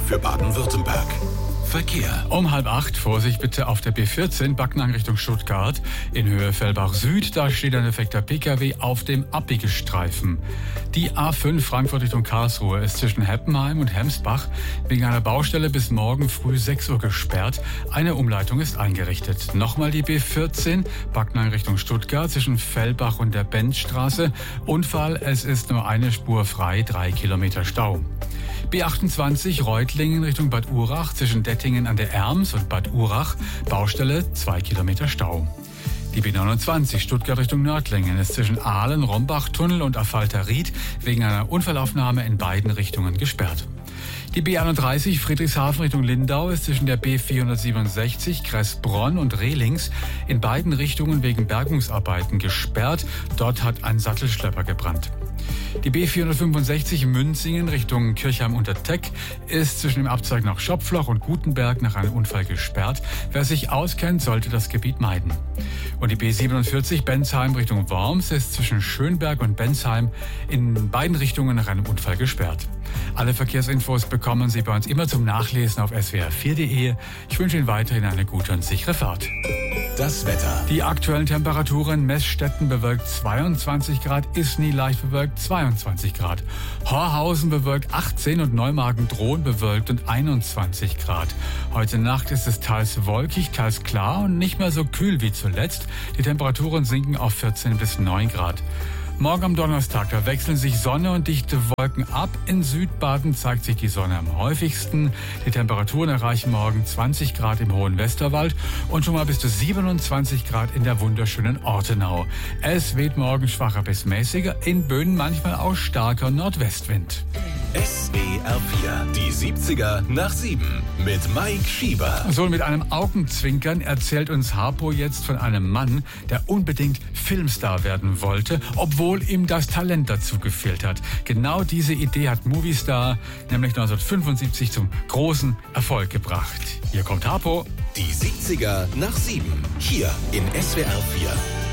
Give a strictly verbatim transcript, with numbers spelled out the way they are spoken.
für Baden-Württemberg. Verkehr. Um halb acht, Vorsicht bitte auf der B vierzehn, Backnang Richtung Stuttgart. In Höhe Fellbach Süd, da steht ein defekter Pkw auf dem Abbiegestreifen. Die A fünf Frankfurt Richtung Karlsruhe ist zwischen Heppenheim und Hemsbach wegen einer Baustelle bis morgen früh sechs Uhr gesperrt. Eine Umleitung ist eingerichtet. Nochmal die B vierzehn, Backnang Richtung Stuttgart zwischen Fellbach und der Benzstraße. Unfall, es ist nur eine Spur frei, drei Kilometer Stau. B achtundzwanzig Reutlingen Richtung Bad Urach zwischen Dettingen an der Erms und Bad Urach. Baustelle, zwei Kilometer Stau. Die B neunundzwanzig Stuttgart Richtung Nördlingen ist zwischen Ahlen, Rombach-Tunnel und Affalter-Ried wegen einer Unfallaufnahme in beiden Richtungen gesperrt. Die B einunddreißig Friedrichshafen Richtung Lindau ist zwischen der B vierhundertsiebenundsechzig Kressbronn und Rehlings in beiden Richtungen wegen Bergungsarbeiten gesperrt. Dort hat ein Sattelschlepper gebrannt. Die B vierhundertfünfundsechzig Münzingen Richtung Kirchheim-unter-Teck ist zwischen dem Abzweig nach Schopfloch und Gutenberg nach einem Unfall gesperrt. Wer sich auskennt, sollte das Gebiet meiden. Und die B siebenundvierzig Bensheim Richtung Worms ist zwischen Schönberg und Bensheim in beiden Richtungen nach einem Unfall gesperrt. Alle Verkehrsinfos bekommen Sie bei uns immer zum Nachlesen auf s w r vier punkt d e. Ich wünsche Ihnen weiterhin eine gute und sichere Fahrt. Das Wetter. Die aktuellen Temperaturen: Messstätten bewölkt zweiundzwanzig Grad, Isny leicht bewölkt zweiundzwanzig Grad, Horhausen bewölkt achtzehn und Neumagen-Drohn bewölkt und einundzwanzig Grad. Heute Nacht ist es teils wolkig, teils klar und nicht mehr so kühl wie zuletzt. Die Temperaturen sinken auf vierzehn bis neun Grad. Morgen am Donnerstag, da wechseln sich Sonne und dichte Wolken ab. In Südbaden zeigt sich die Sonne am häufigsten. Die Temperaturen erreichen morgen zwanzig Grad im hohen Westerwald und schon mal bis zu siebenundzwanzig Grad in der wunderschönen Ortenau. Es weht morgen schwacher bis mäßiger, in Böen manchmal auch starker Nordwestwind. S W R vier, die siebziger nach sieben mit Mike Schieber. So, mit einem Augenzwinkern erzählt uns Harpo jetzt von einem Mann, der unbedingt Filmstar werden wollte, obwohl ihm das Talent dazu gefehlt hat. Genau diese Idee hat Movistar nämlich neunzehnhundertfünfundsiebzig zum großen Erfolg gebracht. Hier kommt Harpo. Die siebziger nach sieben, hier in S W R vier.